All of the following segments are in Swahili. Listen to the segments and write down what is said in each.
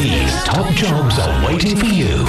These top jobs are waiting for you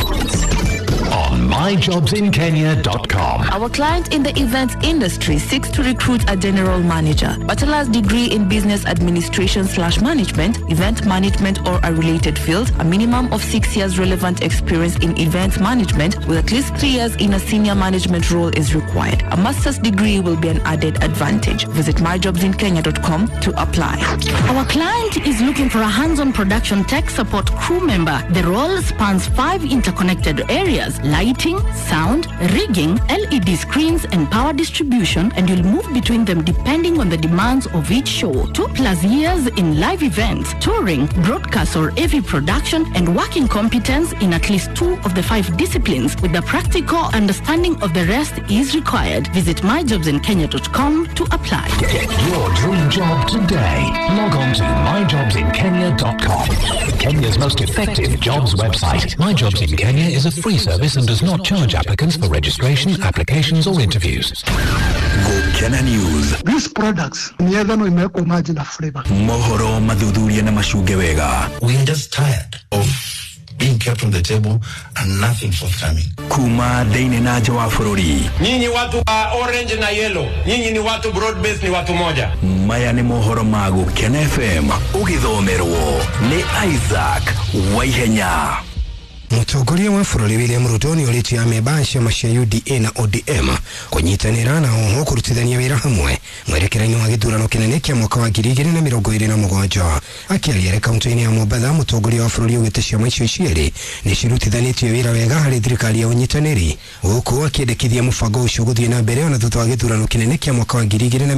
on myjobsinkenya.com. Our client in the events industry seeks to recruit a general manager, bachelor's degree in business administration/management, event management or a related field, a minimum of 6 years relevant experience in event management with at least 3 years in a senior management role is required. A master's degree will be an added advantage. Visit myjobsinkenya.com to apply. Our client is looking for a hands-on production tech support crew member. The role spans 5 interconnected areas: lighting, sound, rigging, LED screens, and power distribution, and you'll move between them depending on the demands of each show. 2+ years in live events, touring, broadcast or AV production, and working competence in at least 2 of the 5 disciplines with the practical understanding of the rest is required. Visit myjobsinkenya.com to apply. Get your dream job today. Log on to myjobsinkenya.com. Kenya's most effective jobs website. My Jobs in Kenya is a free service and does not charge applicants for registration, applications or interviews. Go Kenya News. These products, niagano imeko maji na flavor. Mohoro madhudhuria na mashuge wega. We are just tired of being kept on the table and nothing forthcoming. Kuma deine na jawa furori. Nyinyi watu wa orange na yellow, nyinyi ni watu broad base, ni watu moja. Maya ni mohoro magu Kenya FM. Ugithomerwo ni Isaac Waihenya. Mutongoria wa bũrũri William Ruto nĩ orĩtie amemba ciama cia UDA na ODM kũnyitanĩra na oho kũrutithania wĩra hamwe mwerekera-inĩ wa gĩthurano kĩnene kĩa mwaka wa 2027. Akĩaria kaunti-inĩ ya Mombasa, mutongoria wa bũrũri augĩte ciama icio cierĩ nĩ cirutithanĩtie wĩra wega harĩ thirikari ya ũnyitanĩri, gũkũ akĩendekithia mũbango ũcio gũthiĩ na mbere ona thutha wa gĩthurano kĩnene kĩa mwaka wa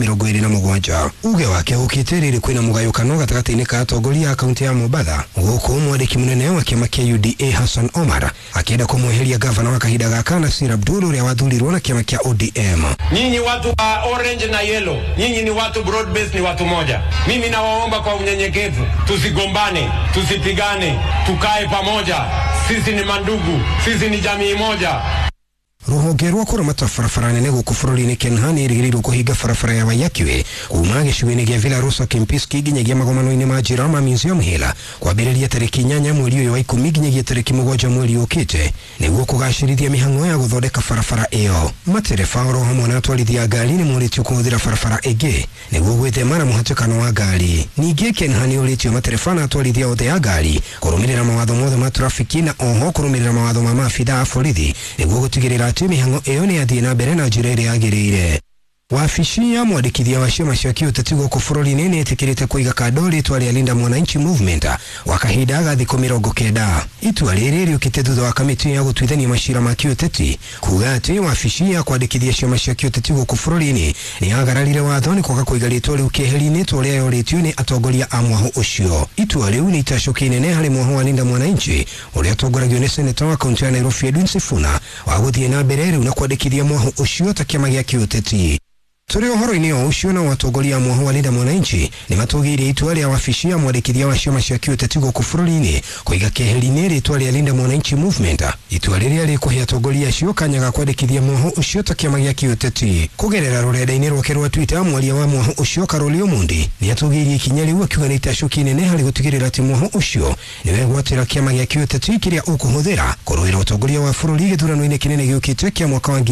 2027. Uge wake ũkĩte rĩrĩ kwĩna mũgayũkano gatagatĩ-inĩ ka atongoria a kaunti ya Mombasa, gũkũ mwandĩki mũnene wa kĩama kĩa UDA Hassan Omar akienda kumweheria gavana wa kahinda gaka Nasir Abdul ũrĩa wathurirwo na kĩama kĩa ODM. Nyinyi watu wa orange na yellow, nyinyi ni watu broad base, ni watu moja. Mimi nawaomba kwa unyenyekevu, tusigombane, tusipigane, tukae pamoja. Sisi ni mandugu, sisi ni jamii moja. Ruhonge rwa kuramata barabara nene gũkũ bũrũri-inĩ Kenya nĩ ĩrĩgĩrĩirwo kũhinga barabara ya Waiyaki kuma gĩcigo-inĩ gĩa Villa Rosa Kempinski nginyagia magomano-inĩ ma njĩra ma Museum Hill kwambĩrĩria tarĩki 8 mweri ũyũ wa 10 nginyagia tarĩki 7 mweri ũkĩte nĩguo kũgacĩrithia mĩhang'o ya gũthondeka barabara ĩyo. Matereba oro hamwe na atwarithia ngari nĩ morĩtio kũhũthĩra barabara ĩngĩ nĩguo gwĩthema na mũhatĩkano wa ngari. Ningĩ Kenya nĩ orĩtio matereba na atwarithia othe a ngari kũrũmĩrĩra mawatho mothe ma trafiki na oho kũrũmĩrĩra mawatho ma maabitha a borithi nĩguo gũtigĩrĩra atĩ mĩhang'o ĩyo nĩ yathiĩ na mbere na njĩra ĩrĩa yagĩrĩire. Wabici ya mwandĩkithia wa ciama cia kĩũteti gũkũ bũrũri-inĩ nĩ ĩtĩkĩrĩte kũiga kando rĩtwa rĩa Linda Mwananchi Movement wa kahinda ga thikũ 90. Itua rĩrĩ rĩũkĩte thutha wa kamĩtĩ ya gũtuithania macira ma kĩũteti kuuga atĩ wabici ya kwandĩkithia ciama cia kĩũteti gũkũ bũrũri-inĩ nĩ yagararire watho nĩ kwaga kũiga rĩtwa rĩu kĩeheri-inĩ ta ũrĩa yorĩtio nĩ atongoria a mwahũ ũcio. Itua rĩu nĩ itacũkia inene harĩ mwahũ wa Linda Mwananchi ũrĩa atongoragio nĩ seneta wa kaunti ya Nairobi Edwin Sifuna wa gũthiĩ na mbere rĩu na kwandĩkithia mwahũ ũcio ta kĩama gĩa kĩũteti. Tũrĩ ũhoro-inĩ ũcio na atongoria a mwahũ wa Linda Mwananchi nĩ matũgĩire itua rĩa wabici ya mwandĩkithia wa ciama cia kĩũteti gũkũ bũrũri-inĩ kũiga keheri-inĩ rĩtwa rĩa Linda Mwananchi Movement. Itua rĩrĩa rĩkũhe atongoria acio kanya ga kwandĩkithia mwahũ ũcio ta kĩama gĩa kĩũteti. Kũgerera rũrenda-inĩ rwake rwa Twitter, mwaria wa mwahũ ũcio Karoli Omondi nĩ atũgĩirie ikinya rĩu akiuga nĩ itacũkia inene harĩ gũtigĩrĩra atĩ mwahũ ũcio nĩ wegwatĩra kĩama gĩa kĩũteti kĩrĩa ũkũhũthĩra kũrũĩra ũtongoria wa bũrũri gĩthurano-inĩ kĩnene gĩũkĩte kĩa mwaka wa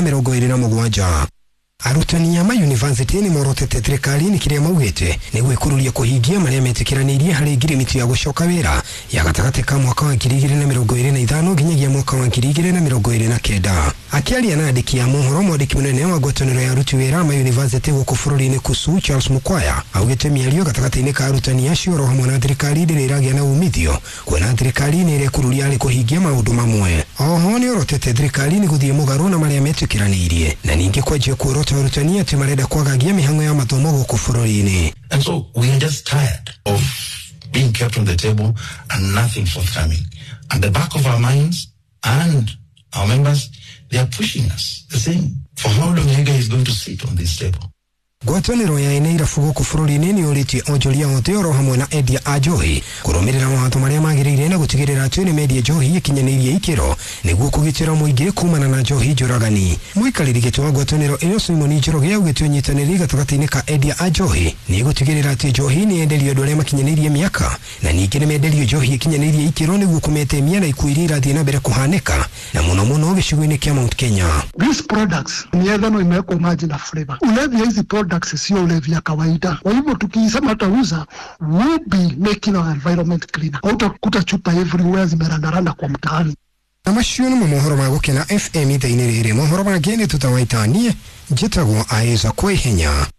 2027. Arutani ya mayunivasĩtĩ nĩ morotete thirikari-inĩ kĩrĩa maugĩte nĩ gwĩkururia kũhingia marĩa metĩkĩranĩirie harĩ ngirimiti ya gũcoka wĩra ya gatagatĩ ka mwaka wa 2025 nginyagia mwaka wa 2029. Akĩaria na andĩki a mohoro, mwandĩki mũnene wa ngwatanĩro ya aruti wĩra mayunivasĩtĩ gũkũ bũrũri-inĩ KUSU Charles Mukwaya augĩte mĩario gatagatĩ-inĩ ka arutani acio oro hamwe na thirikari ndĩrĩ ĩragĩa na umithio kuona thirikari nĩ ĩrekururia harĩ kũhingia maũndũ mamwe. Oho nĩ orotete thirikari nĩ gũthiĩ mũgarũ na marĩa metĩkĩranĩirie na ningĩ kwanjia kuorota arutani atĩ marenda kwagagia mĩhang'o ya mathomo gũkũ bũrũri-inĩ. And so we are just tired of being kept on the table and nothing forthcoming. At the back of our minds and our members, they are pushing us the same. For how long Hega is going to sit on this table? Ngwatanĩro ya ene irabu gũkũ bũrũri-inĩ nĩ ũrĩtie onjoria othe oro hamwe na endia a njohi kũrũmĩrĩra mawatho marĩa magĩrĩire na gutigirira ati ni media njohi ikinyanirie ikiro niguo kugitira muingi kumana na njohi njoragani. Muikariri gitwa gwataniro iyo Simon Njoroge augite nyitaniri gatagati-ini ka endia a njohi ni gutigirira ati njohi ni enderio andũ arĩa makinyanirie miaka na ningĩ nĩ menderio njohi ikinyanirie ikiro niguo kumetemia na ikuiri irathie na mbere kuhaneka na muno gĩcigo-inĩ kia Mount Kenya. These products ni ethano imewekwa maji na flavor. Ulevi hizi products sio ulevi ya kawaida. Kwa hivyo tukisema tauza, we'll be making our environment cleaner. Hautakuta chupa everywhere zimerandaranda kwa mtaani. Na macio nĩ mohoro ma gũkena FM ithenya-inĩ rĩrĩ. Mohoro mangĩ nĩ tũtawaitanie njĩtagwo Aiza Kwĩhinya.